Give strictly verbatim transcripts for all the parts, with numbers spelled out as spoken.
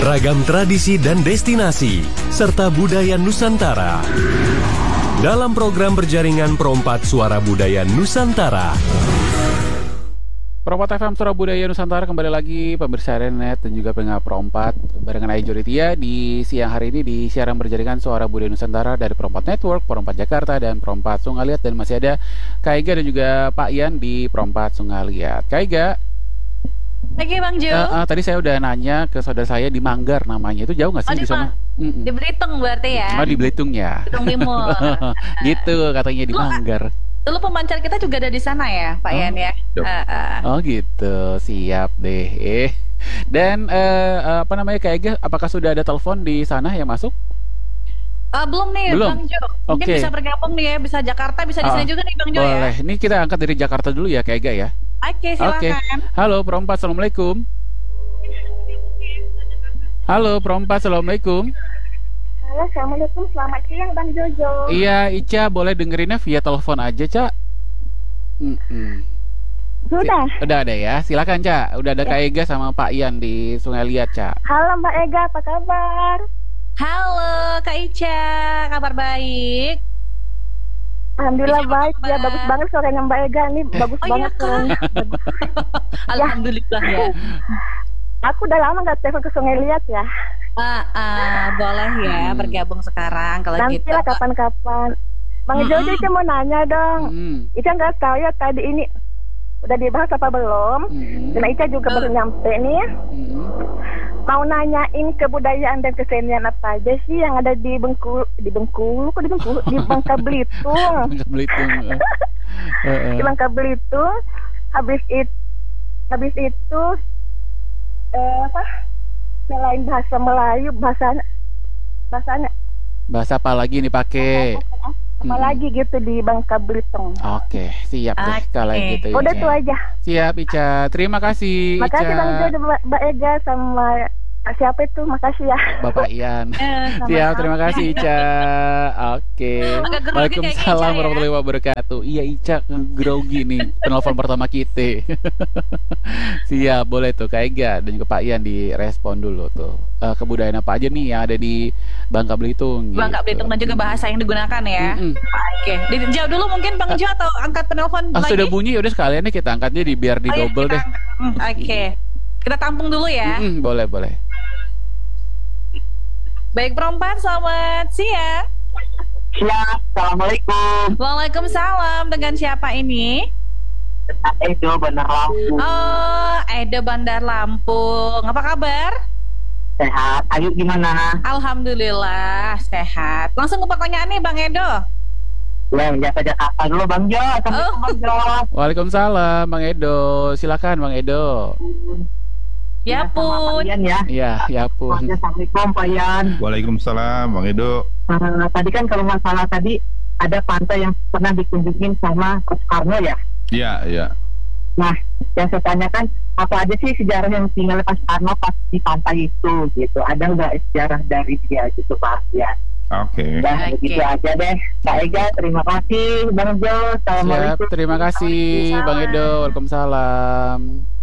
ragam tradisi dan destinasi, serta budaya Nusantara. Dalam program berjaringan Perompat Suara Budaya Nusantara. Perompat F M Suara Budaya Nusantara kembali lagi pemirsa Renet dan juga pendengar Perompat barengan Aijuri Tia di siang hari ini di siaran berjaringan Suara Budaya Nusantara dari Perompat Network, Perompat Jakarta dan Perompat Sungaliat, dan masih ada Kak Ega dan juga Pak Ian di Perompat Sungaliat. Kak Ega. Oke Bang Jo. Uh, uh, tadi saya udah nanya ke saudara saya di Manggar namanya, itu jauh nggak sih oh, di sana? Mm-mm. Di Belitung berarti ya? Oh di Belitung ya. Belitung Timur. Gitu katanya di Manggar. Dulu pemancar kita juga ada di sana ya, Pak oh, Ian ya. Uh, uh. Oh gitu, siap deh. Eh. Dan uh, apa namanya Kak Ega, apakah sudah ada telepon di sana yang masuk? Uh, belum nih belum? Bang Jo. Mungkin okay. bisa bergabung nih ya, bisa Jakarta, bisa di sini uh, juga nih Bang Jo. Boleh. Ya. Ini kita angkat dari Jakarta dulu ya Kak Ega ya. Oke, okay, silakan. Okay. Halo Perompat, assalamualaikum. Halo Perompat, assalamualaikum. Halo, assalamualaikum, selamat siang Bang Jojo. Iya, Ica boleh dengerinnya via telepon aja, Ca. Mm-mm. Sudah. Udah ada ya, silakan Ca. Udah ada ya. Kak Ega sama Pak Ian di Sungai Liat, Ca. Halo Mbak Ega, apa kabar? Halo Kak Ica, kabar baik? Alhamdulillah Ica, baik, kabar? Ya bagus banget suaranya Mbak Ega nih, bagus oh, banget iya, suaranya. Alhamdulillah ya. Aku udah lama gak telepon ke Sungai Liat ya. Ah, ah, boleh ya hmm. bergabung sekarang kalau nanti gitu. Nanti lah kapan-kapan. Bang mm-hmm. Jojo Ica mau nanya dong. Mm-hmm. Ica nggak tahu ya tadi ini udah dibahas apa belum? Mm-hmm. Karena Ica juga uh. baru nyampe nih ya. Mm-hmm. Mau nanyain kebudayaan dan kesenian apa aja sih yang ada di Bengkulu, di Bengkulu, kok di Bengkulu, di Bangka Belitung. Bangka Belitung. uh, uh. Di Bangka Belitung. Habis itu, habis itu eh, apa? Selain bahasa Melayu, bahasanya, bahasanya. Bahasa apa lagi nih pakai? Apa hmm. lagi gitu di Bangka Belitung. Oke, siap deh okay. kalau gitu. Udah tuh aja. Siap Ica, terima kasih Ica. Makasih Bang Jo, Mbak Ega sama siapa itu, makasih ya. Bapak Ian. eh, siap, terima kasih Ica. Oke. Okay. Waalaikumsalam warahmatullahi wabarakatuh. Iya Ica, grogi nih penelpon pertama kita. Siap, boleh tuh Kak Ega dan juga Pak Ian direspon dulu tuh. Uh, kebudayaan apa aja nih yang ada di Bangka Belitung. Bangka gitu. Belitung dan juga bahasa yang digunakan ya. Mm-hmm. Oke. Okay. Dijawab dulu mungkin Bang Jo atau angkat penelpon ah, lagi? Sudah bunyi, udah sekalian nih kita angkatnya di biar di oh, double ya, deh. Mm, Oke. Okay. Kita tampung dulu ya. Mm-hmm, boleh, boleh. Baik Perompat, selamat siang. Siang, assalamualaikum. Waalaikumsalam. Dengan siapa ini? Edo Bandar Lampung. Oh, Edo Bandar Lampung. Apa kabar? Sehat. Ayo gimana? Alhamdulillah sehat. Langsung ke pertanyaan nih Bang Edo. Ya, biasa Jakarta dulu Bang Jo. Assalamualaikum oh. Bang Jo. Waalaikumsalam Bang Edo. Silakan Bang Edo. Ya pun. Ya, ya, ya pun. Assalamualaikum Pak Ian. Waalaikumsalam Bang Edo. Uh, tadi kan kalau masalah tadi ada pantai yang pernah dikunjungin sama Coach Karno ya? Iya, iya. Nah, yang saya tanyakan apa aja sih sejarah yang tinggal Coach Karno pas di pantai itu gitu? Ada nggak sejarah dari dia gitu Pak Ian? Oke. Okay. Nah, okay. Begitu aja deh. Kak Ega, terima kasih. Bang Jo, assalamualaikum. Siap, terima kasih Bang Edo. Waalaikumsalam.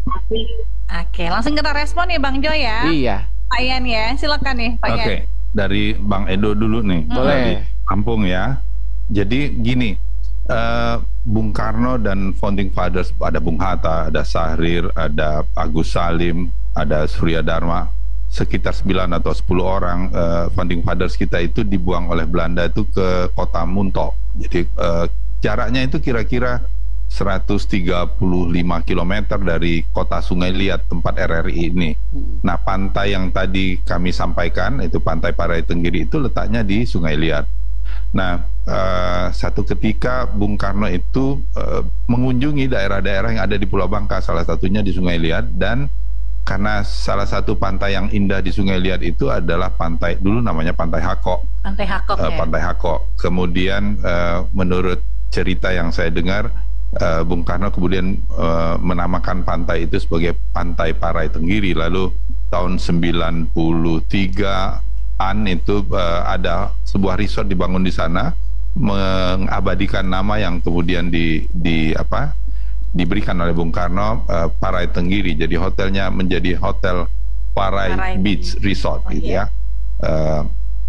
Oke, langsung kita respon nih Bang Jo ya. Iya. Pak Ian ya, silakan nih Pak Ian. Oke, dari Bang Edo dulu nih. Boleh. Dari Lampung ya. Jadi gini, uh, Bung Karno dan Founding Fathers, ada Bung Hatta, ada Syahrir, ada Agus Salim, ada Surya Dharma, sekitar sembilan atau sepuluh orang uh, Founding Fathers kita itu dibuang oleh Belanda itu ke kota Muntok. Jadi uh, jaraknya itu kira-kira seratus tiga puluh lima kilometer dari kota Sungai Liat tempat R R I ini. Nah, pantai yang tadi kami sampaikan itu Pantai Parai Tenggiri itu letaknya di Sungai Liat. Nah, uh, satu ketika Bung Karno itu uh, mengunjungi daerah-daerah yang ada di Pulau Bangka, salah satunya di Sungai Liat, dan karena salah satu pantai yang indah di Sungai Liat itu adalah pantai, dulu namanya Pantai Hakok. Pantai Hakok uh, ya. Pantai Hakok. Kemudian uh, menurut cerita yang saya dengar, Uh, Bung Karno kemudian uh, menamakan pantai itu sebagai Pantai Parai Tenggiri. Lalu tahun sembilan puluh tigaan itu uh, ada sebuah resort dibangun di sana mengabadikan nama yang kemudian di, di apa diberikan oleh Bung Karno, uh, Parai Tenggiri. Jadi hotelnya menjadi hotel Parai, Parai Beach Resort oh, gitu iya. ya. Uh,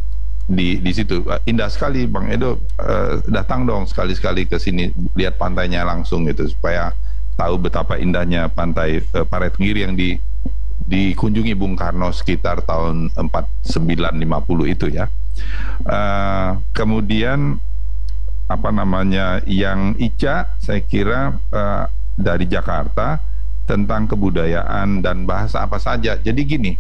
di di situ uh, indah sekali Bang Edo, uh, datang dong sekali-sekali ke sini lihat pantainya langsung gitu supaya tahu betapa indahnya pantai uh, Parai Tenggiri yang di dikunjungi Bung Karno sekitar tahun empat puluh sembilan lima puluh itu ya. Uh, kemudian apa namanya yang Ica saya kira uh, dari Jakarta tentang kebudayaan dan bahasa apa saja. Jadi gini,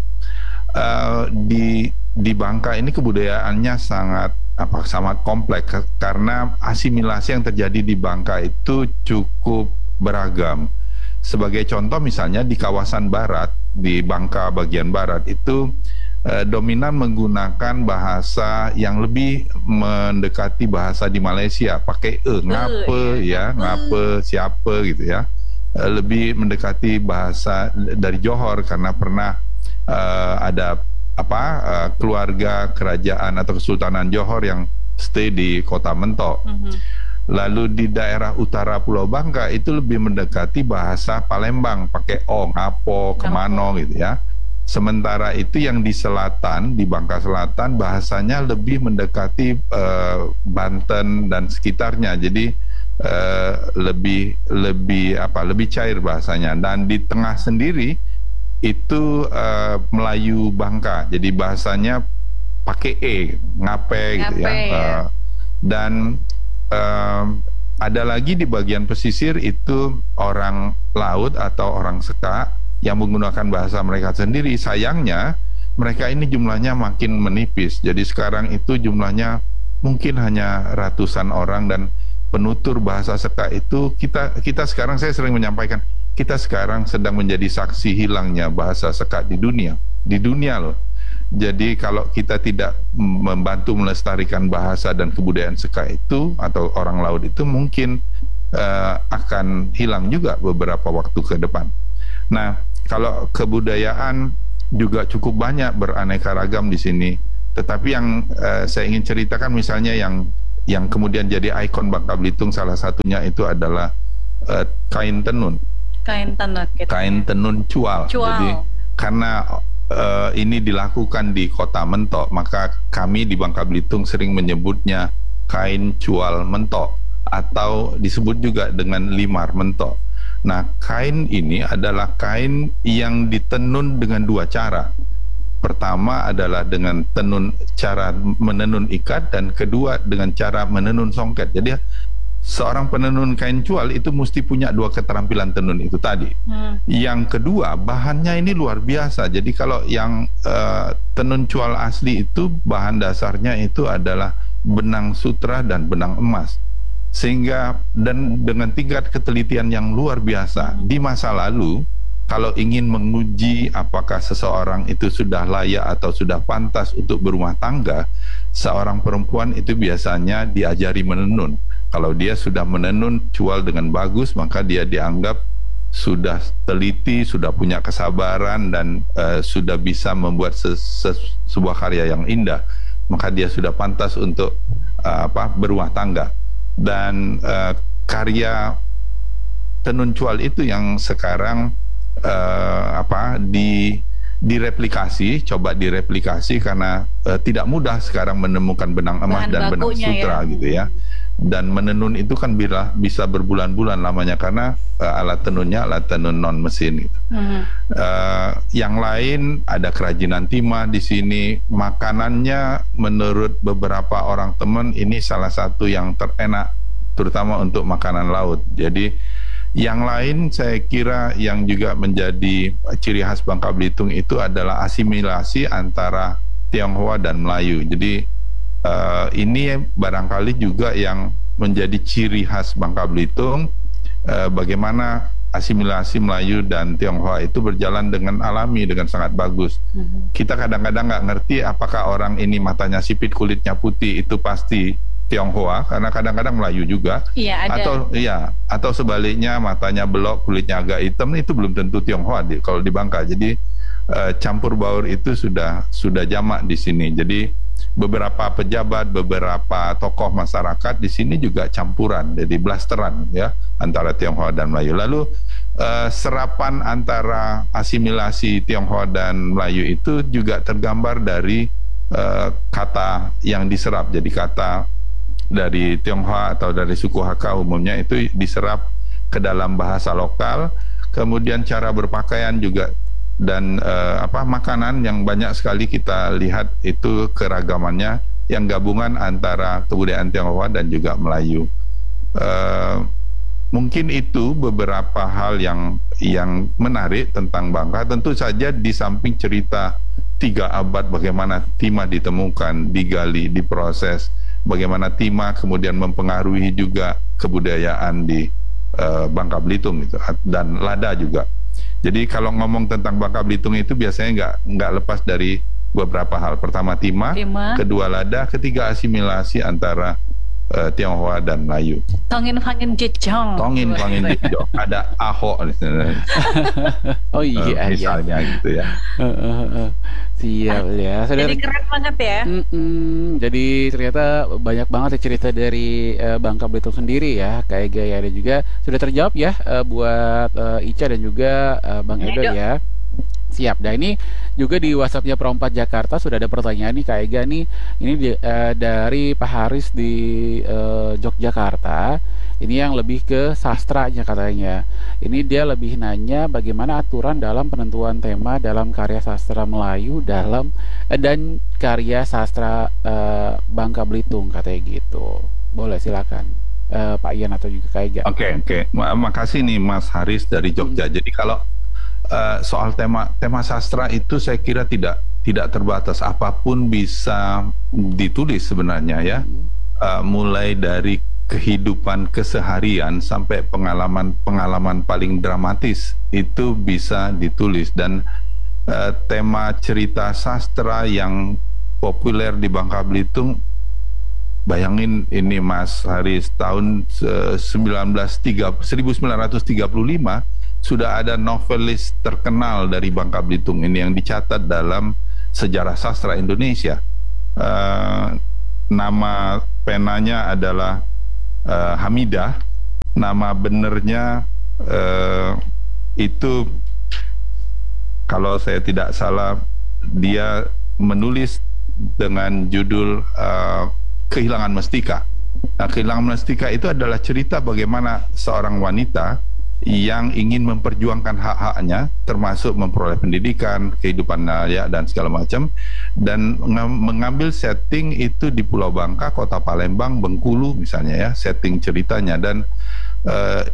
uh, di di Bangka ini kebudayaannya sangat apa sangat kompleks karena asimilasi yang terjadi di Bangka itu cukup beragam. Sebagai contoh misalnya di kawasan barat, di Bangka bagian barat itu eh, dominan menggunakan bahasa yang lebih mendekati bahasa di Malaysia, pakai e, ngape ya, ngape, siapa gitu ya. Eh, lebih mendekati bahasa dari Johor karena pernah eh, ada apa eh, keluarga kerajaan atau Kesultanan Johor yang stay di Kota Mentok. Mm-hmm. Lalu di daerah utara Pulau Bangka itu lebih mendekati bahasa Palembang, pakai o, ngapo, kemano gitu ya. Sementara itu yang di selatan, di Bangka Selatan bahasanya lebih mendekati uh, Banten dan sekitarnya. Jadi uh, lebih lebih apa? Lebih cair bahasanya. Dan di tengah sendiri itu uh, Melayu Bangka. Jadi bahasanya pakai e, ngape, gitu ya. ya. Uh, dan Uh, ada lagi di bagian pesisir itu orang laut atau orang Seka yang menggunakan bahasa mereka sendiri. Sayangnya mereka ini jumlahnya makin menipis. Jadi sekarang itu jumlahnya mungkin hanya ratusan orang dan penutur bahasa Seka itu kita kita sekarang saya sering menyampaikan kita sekarang sedang menjadi saksi hilangnya bahasa Seka di dunia, di dunia loh. Jadi kalau kita tidak membantu melestarikan bahasa dan kebudayaan Seka itu atau orang laut itu mungkin uh, akan hilang juga beberapa waktu ke depan. Nah, kalau kebudayaan juga cukup banyak beraneka ragam di sini. Tetapi yang uh, saya ingin ceritakan misalnya yang yang kemudian jadi ikon Bangka Belitung salah satunya itu adalah uh, kain tenun. Kain tenun. Gitu kain ya. tenun cual. Cual. Jadi karena Uh, ini dilakukan di Kota Mentok, maka kami di Bangka Belitung sering menyebutnya kain cual mentok atau disebut juga dengan limar mentok. Nah, kain ini adalah kain yang ditenun dengan dua cara. Pertama adalah dengan tenun cara menenun ikat dan kedua dengan cara menenun songket. Jadi seorang penenun kain cual itu mesti punya dua keterampilan tenun itu tadi. Hmm. Yang kedua, bahannya ini luar biasa. Jadi kalau yang uh, tenun cual asli itu bahan dasarnya itu adalah benang sutra dan benang emas. Sehingga dan dengan tingkat ketelitian yang luar biasa. Hmm. Di masa lalu, kalau ingin menguji apakah seseorang itu sudah layak atau sudah pantas untuk berumah tangga, seorang perempuan itu biasanya diajari menenun. Kalau dia sudah menenun cual dengan bagus, maka dia dianggap sudah teliti, sudah punya kesabaran dan uh, sudah bisa membuat se se sebuah karya yang indah. Maka dia sudah pantas untuk uh, apa berumah tangga. Dan uh, karya tenun cual itu yang sekarang uh, apa di direplikasi, coba direplikasi karena uh, tidak mudah sekarang menemukan benang emas bahan dan benang sutra ya. Gitu ya. Dan menenun itu kan bila bisa berbulan-bulan lamanya karena uh, alat tenunnya alat tenun non mesin gitu. Uh-huh. Uh, yang lain ada kerajinan timah di sini. Makanannya menurut beberapa orang teman ini salah satu yang terenak, terutama untuk makanan laut. Jadi yang lain saya kira yang juga menjadi ciri khas Bangka Belitung itu adalah asimilasi antara Tionghoa dan Melayu. Jadi Uh, ini barangkali juga yang menjadi ciri khas Bangka Belitung, uh, bagaimana asimilasi Melayu dan Tionghoa itu berjalan dengan alami, dengan sangat bagus. Mm-hmm. Kita kadang-kadang nggak ngerti apakah orang ini matanya sipit, kulitnya putih itu pasti Tionghoa, karena kadang-kadang Melayu juga. Iya, ada. Atau iya, atau sebaliknya matanya belok, kulitnya agak hitam, itu belum tentu Tionghoa di, kalau di Bangka. Jadi uh, campur baur itu sudah sudah jamak di sini. Jadi beberapa pejabat, beberapa tokoh masyarakat di sini juga campuran, jadi blasteran ya antara Tionghoa dan Melayu. Lalu uh, serapan antara asimilasi Tionghoa dan Melayu itu juga tergambar dari uh, kata yang diserap. Jadi kata dari Tionghoa atau dari suku Hakka umumnya itu diserap ke dalam bahasa lokal, kemudian cara berpakaian juga, dan uh, apa makanan yang banyak sekali kita lihat itu keragamannya yang gabungan antara kebudayaan Tionghoa dan juga Melayu. Uh, mungkin itu beberapa hal yang yang menarik tentang Bangka. Tentu saja di samping cerita tiga abad bagaimana timah ditemukan, digali, diproses, bagaimana timah kemudian mempengaruhi juga kebudayaan di uh, Bangka Belitung itu, dan lada juga. Jadi kalau ngomong tentang Bangka Belitung itu biasanya nggak nggak lepas dari beberapa hal. Pertama timah, timah, kedua lada, ketiga asimilasi antara uh, Tionghoa dan Melayu. Tongin Fangin Jejong. Tongin Fangin Jejong. Ada Aho di sana. Oh iya, uh, misalnya iya. gitu ya. Uh, uh, uh. Siap ya. Saudara. Jadi keren banget ya. Mm-mm. Jadi ternyata banyak banget ya cerita dari uh, Bangka Belitung sendiri ya. Kayak gaya ada juga sudah terjawab ya uh, buat uh, Ica dan juga uh, Bang Edo ya. Siap. Dan ini juga di WhatsAppnya Perompat Jakarta sudah ada pertanyaan nih Kak Ega nih. Ini di, uh, dari Pak Haris di uh, Yogyakarta. Ini yang lebih ke sastranya katanya. Ini dia lebih nanya bagaimana aturan dalam penentuan tema dalam karya sastra Melayu dalam uh, dan karya sastra uh, Bangka Belitung katanya gitu. Boleh silakan uh, Pak Ian atau juga Kak Ega. Oke okay, oke. Okay. Makasih nih Mas Haris dari Jogja. Hmm. Jadi kalau Uh, soal tema tema sastra itu saya kira tidak tidak terbatas, apapun bisa ditulis sebenarnya ya, uh, mulai dari kehidupan keseharian sampai pengalaman pengalaman paling dramatis itu bisa ditulis. Dan uh, tema cerita sastra yang populer di Bangka Belitung, bayangin ini Mas Haris, tahun uh, seribu sembilan ratus tiga puluh lima sudah ada novelis terkenal dari Bangka Belitung ini yang dicatat dalam sejarah sastra Indonesia. Uh, nama penanya adalah uh, Hamidah. Nama benernya uh, itu, kalau saya tidak salah, dia menulis dengan judul uh, Kehilangan Mestika. Nah, Kehilangan Mestika itu adalah cerita bagaimana seorang wanita yang ingin memperjuangkan hak-haknya, termasuk memperoleh pendidikan, kehidupan layak dan segala macam, dan mengambil setting itu di Pulau Bangka, Kota Palembang, Bengkulu misalnya ya, setting ceritanya. Dan uh,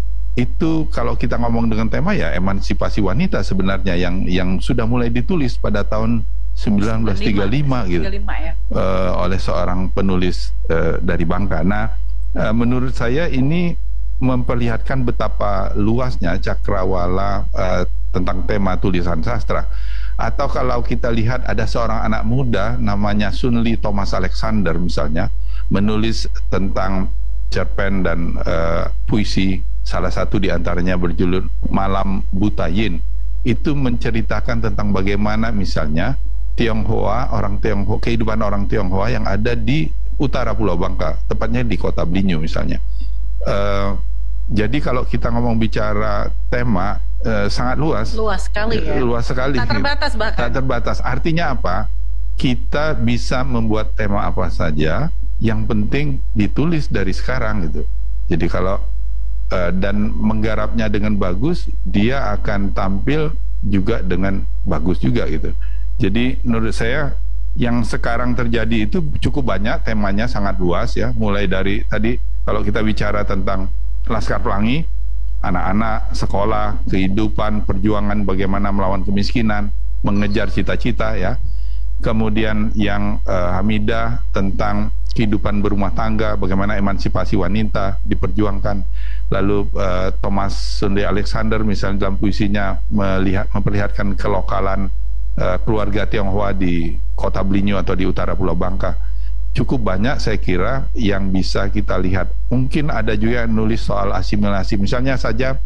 itu kalau kita ngomong dengan tema ya emansipasi wanita sebenarnya yang yang sudah mulai ditulis pada tahun sembilan belas tiga puluh lima gitu, ya? uh, oleh seorang penulis uh, dari Bangka. Nah, uh, menurut saya ini memperlihatkan betapa luasnya cakrawala uh, tentang tema tulisan sastra. Atau kalau kita lihat ada seorang anak muda namanya Sun Lee Thomas Alexander misalnya, menulis tentang cerpen dan uh, puisi, salah satu diantaranya berjudul Malam Buta Yin. Itu menceritakan tentang bagaimana misalnya Tionghoa, orang Tionghoa, kehidupan orang Tionghoa yang ada di utara Pulau Bangka, tepatnya di Kota Blinyu misalnya. Uh, jadi kalau kita ngomong bicara tema uh, sangat luas, luas sekali ya, luas sekali, tak terbatas bahkan. Tak terbatas. Artinya apa? Kita bisa membuat tema apa saja, yang penting ditulis dari sekarang gitu. Jadi kalau uh, dan menggarapnya dengan bagus, dia akan tampil juga dengan bagus juga gitu. Jadi menurut saya yang sekarang terjadi itu cukup banyak, temanya sangat luas ya. Mulai dari tadi kalau kita bicara tentang Laskar Pelangi, anak-anak, sekolah, kehidupan, perjuangan bagaimana melawan kemiskinan, mengejar cita-cita ya. Kemudian yang uh, Hamidah tentang kehidupan berumah tangga, bagaimana emansipasi wanita diperjuangkan. Lalu uh, Thomas Sun Lee Alexander misalnya dalam puisinya melihat memperlihatkan kelokalan uh, keluarga Tionghoa di Kota Blinyu atau di utara Pulau Bangka. Cukup banyak saya kira yang bisa kita lihat. Mungkin ada juga yang nulis soal asimilasi. Misalnya saja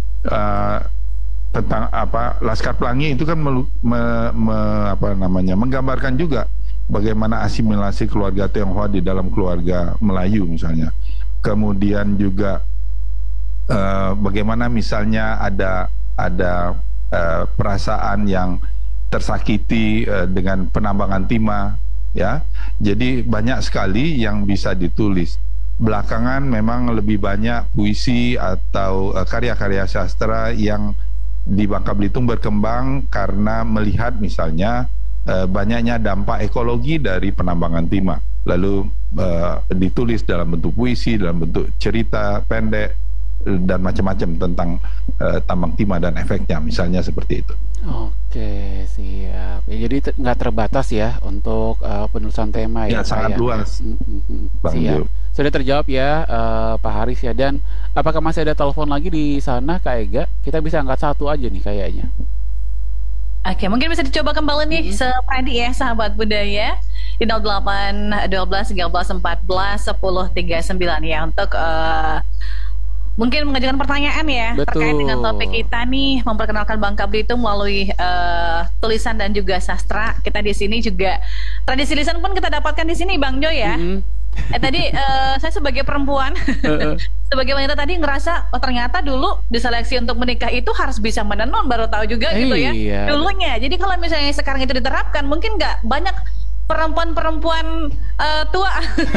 uh, tentang apa Laskar Pelangi itu kan melu, me, me, apa namanya menggambarkan juga bagaimana asimilasi keluarga Tionghoa di dalam keluarga Melayu misalnya. Kemudian juga uh, bagaimana misalnya ada ada uh, perasaan yang tersakiti uh, dengan penambangan timah, ya. Jadi banyak sekali yang bisa ditulis. Belakangan memang lebih banyak puisi atau uh, karya-karya sastra yang di Bangka Belitung berkembang karena melihat misalnya uh, banyaknya dampak ekologi dari penambangan timah. Lalu uh, ditulis dalam bentuk puisi, dalam bentuk cerita pendek dan macam-macam tentang uh, tambang timah dan efeknya, misalnya seperti itu. Oke, siap. Ya, jadi te- nggak terbatas ya untuk uh, penulisan tema ya. Ya, sangat ya? luas. Mm-hmm. Bang Siap. Jo. Sudah terjawab ya uh, Pak Haris ya. Dan apakah masih ada telepon lagi di sana Kak Ega? Kita bisa angkat satu aja nih kayaknya. Oke, mungkin bisa dicoba kembali nih mm-hmm. seperti ya sahabat budaya di nol delapan satu dua tiga belas empat belas sepuluh tiga puluh sembilan ya untuk uh, mungkin mengajukan pertanyaan ya. Betul. Terkait dengan topik kita nih, memperkenalkan Bangka Belitung melalui uh, tulisan dan juga sastra. Kita di sini juga tradisi lisan pun kita dapatkan di sini Bang Jo ya. Mm-hmm. Eh tadi uh, saya sebagai perempuan, uh-uh. sebagai wanita tadi ngerasa oh ternyata dulu diseleksi untuk menikah itu harus bisa menenun, baru tahu juga gitu ya iya. dulunya. Jadi kalau misalnya sekarang itu diterapkan, mungkin nggak banyak perempuan-perempuan uh, tua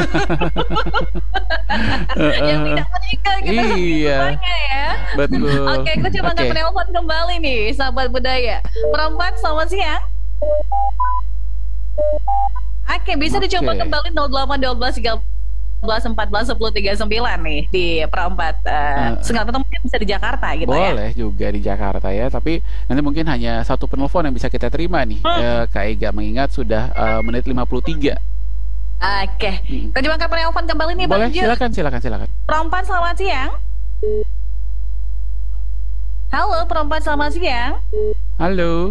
yang tidak menikah gitu. Iya. Ya. Betul. Oke, aku coba okay. menelpon kembali nih, sahabat budaya. Perempuan, selamat siang. Oke, bisa okay. dicoba kembali nol delapan satu dua tiga belas empat belas sepuluh tiga puluh sembilan nih di perempat uh, uh, Sengat atau mungkin bisa di Jakarta gitu boleh ya. Boleh juga di Jakarta ya, tapi nanti mungkin hanya satu penelpon yang bisa kita terima nih. Hmm. Uh, Kak Ega mengingat sudah uh, menit lima puluh tiga. Oke. Hmm. Kita coba penelpon kembali nih Bang. Boleh, Bang silakan silakan silakan. Perempuan selamat siang. Halo, perempuan selamat siang. Halo.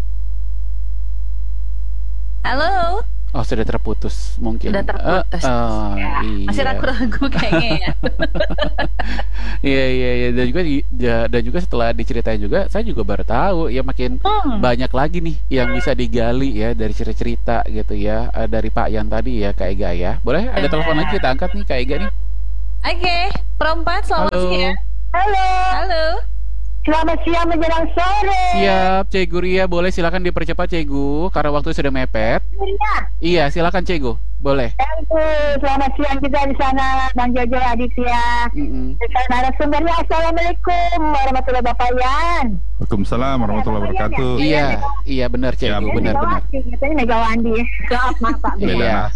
Halo. Oh, sudah terputus mungkin. Sudah terputus. Uh, uh, ya. Iya. Masih ragu-ragu kayaknya ya. Iya iya iya dan juga dan juga setelah diceritain juga saya juga baru tahu ya makin hmm. banyak lagi nih yang bisa digali ya dari cerita-cerita gitu ya dari Pak Yan tadi ya Kak Ega ya. Boleh ada telepon lagi kita angkat nih Kak Ega nih. Oke, okay. Perempat selamat Halo. siang. Halo. Halo. Selamat siang menjelang sore. Siap, Cegu Ria, boleh silakan dipercepat Cegu karena waktu sudah mepet. Ria. Iya, silakan Cegu, boleh. Selamat siang kita di sana, Bang Jojo Aditya. Mm-hmm. Narasumbernya Assalamualaikum warahmatullahi wabarakatuh. Waalaikumsalam warahmatullahi wabarakatuh. Iya, iya benar Cegu, ya, benar benar. Katanya Megawandi. Maaf, maaf Pak. Iya.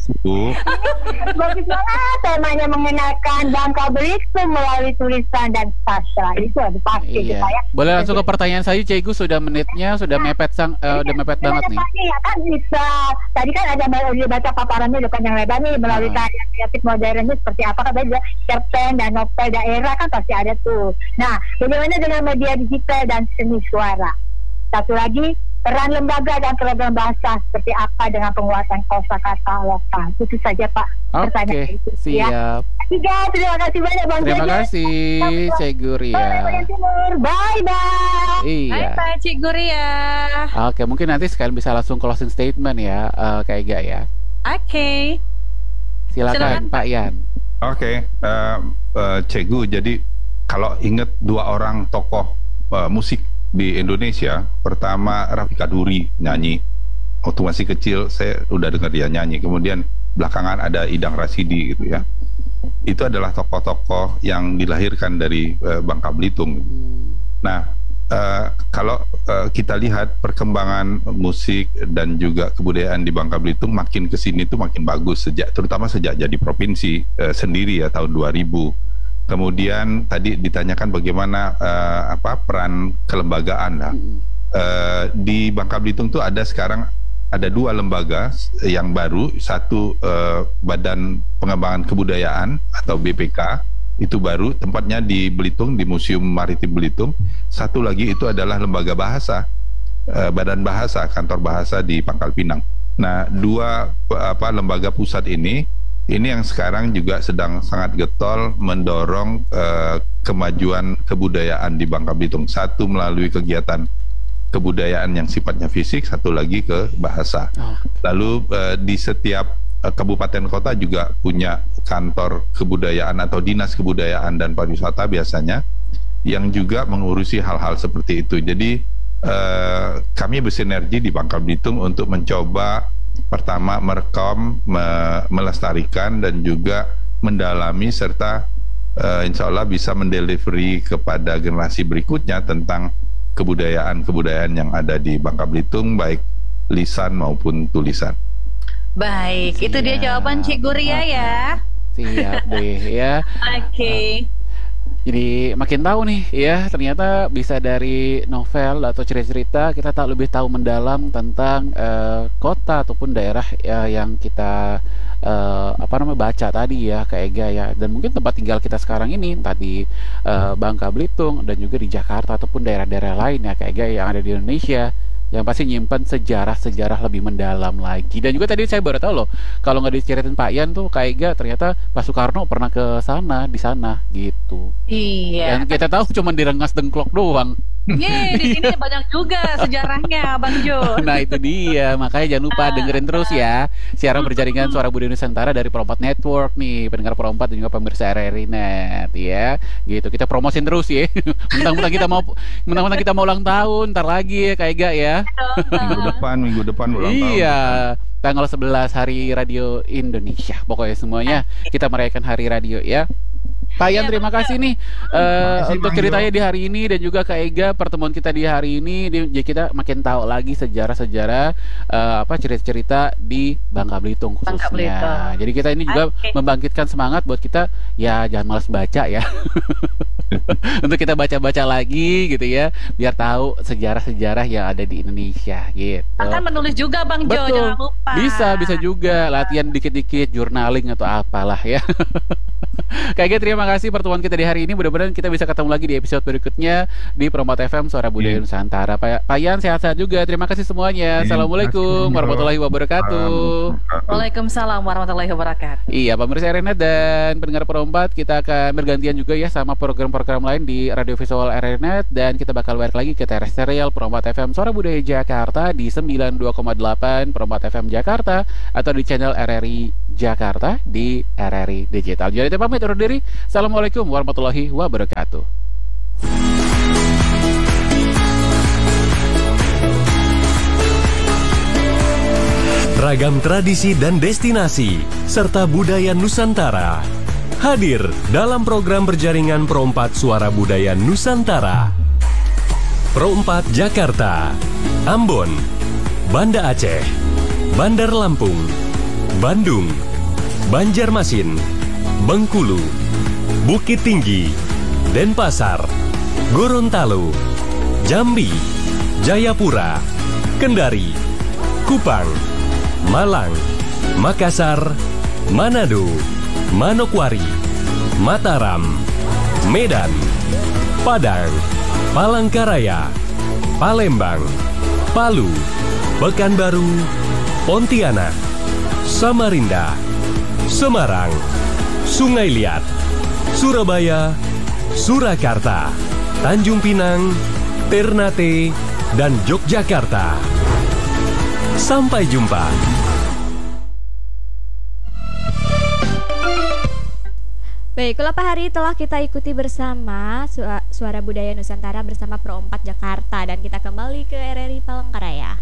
Bagus banget temanya mengenalkan Bangka Belitung melalui tulisan dan sastra. Itu ada pasti iya. kita ya. Boleh langsung ke pertanyaan saya Cegu, sudah menitnya sudah mepet sang uh, udah mepet ya, banget nih. Ya kan bisa. Tadi kan ada baca paparannya udah panjang lebar nih melalui uh. karya kreatif modernnya seperti apa kan ada cerpen dan novel daerah kan pasti ada tuh. Nah, bagaimana dengan media digital dan seni suara? Satu lagi, peran lembaga dan program bahasa seperti apa dengan penguatan kosakata lokal? Itu saja Pak. Oke, okay, siap. Ya. Tiga, terima kasih banyak Bang Terima Jajan. kasih Cegu Ria. Bye bye. Iya. Bye bye Cegu Ria. Oke, mungkin nanti sekalian bisa langsung closing statement ya, uh, Kak Ega ya. Oke. Okay. Silakan, Silakan Pak Yan. Oke, okay. uh, uh, Cegu. Jadi kalau ingat dua orang tokoh uh, musik di Indonesia, pertama Rafiq Kaduri nyanyi. Waktu masih kecil saya udah dengar dia nyanyi. Kemudian belakangan ada Idang Rasidi gitu ya. Itu adalah tokoh-tokoh yang dilahirkan dari uh, Bangka Belitung. Nah, uh, kalau uh, kita lihat perkembangan musik dan juga kebudayaan di Bangka Belitung makin kesini itu makin bagus sejak, terutama sejak jadi provinsi uh, sendiri ya tahun dua ribu. Kemudian tadi ditanyakan bagaimana uh, apa peran kelembagaan. Nah, uh, di Bangka Belitung tuh ada sekarang ada dua lembaga yang baru, satu uh, Badan Pengembangan Kebudayaan atau B P K, itu baru, tempatnya di Belitung, di Museum Maritim Belitung. Satu lagi itu adalah lembaga bahasa, uh, Badan Bahasa, Kantor Bahasa di Pangkal Pinang. Nah, dua apa lembaga pusat ini, ini yang sekarang juga sedang sangat getol mendorong uh, kemajuan kebudayaan di Bangka Belitung. Satu melalui kegiatan kebudayaan yang sifatnya fisik, satu lagi ke bahasa. Oh. Lalu uh, di setiap uh, kabupaten kota juga punya kantor kebudayaan atau dinas kebudayaan dan pariwisata biasanya yang juga mengurusi hal-hal seperti itu. Jadi uh, kami bersinergi di Bangka Belitung untuk mencoba pertama merekam, me melestarikan dan juga mendalami serta uh, insya Allah bisa mendelivery kepada generasi berikutnya tentang kebudayaan-kebudayaan yang ada di Bangka Belitung, baik lisan maupun tulisan. Baik, siap. Itu dia jawaban Cik Guria ya. Siap deh ya. Oke. Okay. Jadi makin tahu nih ya, ternyata bisa dari novel atau cerita-cerita kita tak lebih tahu mendalam tentang uh, kota ataupun daerah ya, yang kita uh, apa namanya baca tadi ya, kayak Ega ya, dan mungkin tempat tinggal kita sekarang ini entah di uh, Bangka Belitung dan juga di Jakarta ataupun daerah-daerah lain ya, kayak Ega yang ada di Indonesia, yang pasti nyimpan sejarah-sejarah lebih mendalam lagi. Dan juga tadi saya baru tahu loh, kalau nggak diceritain Pak Ian tuh kayak gak, ternyata Pak Soekarno pernah ke sana, di sana gitu. Iya. Yang kita tahu cuma direngas dengklok doang. Yeay, di sini banyak juga sejarahnya, Bang Jo. Nah itu dia, makanya jangan lupa dengerin terus ya siaran berjaringan Suara Budaya Nusantara dari Perompat Network nih, pendengar Perompat dan juga pemirsa R R I Net ya. Gitu, kita promosin terus ya. Mentang-mentang kita mau mentang-mentang kita mau ulang tahun, ntar lagi ya kayak gak ya. Minggu depan, minggu depan ulang tahun. Iya. Tanggal sebelas Hari Radio Indonesia. Pokoknya semuanya kita merayakan Hari Radio ya. Pak Ian, terima kasih nih uh, kasih, untuk ceritanya di hari ini, dan juga Kak Ega pertemuan kita di hari ini. Jadi kita makin tahu lagi sejarah-sejarah uh, apa cerita-cerita di Bangka Belitung khususnya. Bangka Belitung. Jadi kita ini juga okay. membangkitkan semangat buat kita ya, jangan malas baca ya. Untuk kita baca-baca lagi gitu ya, biar tahu sejarah-sejarah yang ada di Indonesia gitu. Akan menulis juga Bang Jo, jangan lupa. Bisa, bisa juga latihan dikit-dikit journaling atau apalah ya. Kayaknya terima kasih pertemuan kita di hari ini. Mudah-mudahan kita bisa ketemu lagi di episode berikutnya di Perompat F M Suara Budaya yeah. Nusantara. Pak Ian sehat-sehat juga. Terima kasih semuanya. Yeah. Assalamualaikum warahmatullahi wabarakatuh. Waalaikumsalam warahmatullahi wabarakatuh. Iya, pemirsa R R I Net dan pendengar Perompat, kita akan bergantian juga ya sama program-program lain di radio visual R R I Net, dan kita bakal balik lagi ke terestrial Perompat F M Suara Budaya Jakarta di sembilan puluh dua koma delapan Perompat F M Jakarta, atau di channel R R I Jakarta di R R I Digital. Jadi pamit undur diri. Assalamualaikum warahmatullahi wabarakatuh. Ragam tradisi dan destinasi serta budaya Nusantara hadir dalam program berjaringan Perompat Suara Budaya Nusantara. Perompat Jakarta, Ambon, Banda Aceh, Bandar Lampung, Bandung, Banjarmasin, Bengkulu, Bukit Tinggi, Denpasar, Gorontalo, Jambi, Jayapura, Kendari, Kupang, Malang, Makassar, Manado, Manokwari, Mataram, Medan, Padang, Palangkaraya, Palembang, Palu, Pekanbaru, Pontianak, Samarinda, Semarang, Sungai Liat, Surabaya, Surakarta, Tanjung Pinang, Ternate, dan Yogyakarta. Sampai jumpa. Baik, beberapa hari telah kita ikuti bersama Suara Budaya Nusantara bersama Perompat Jakarta, dan kita kembali ke R R I Palangkaraya.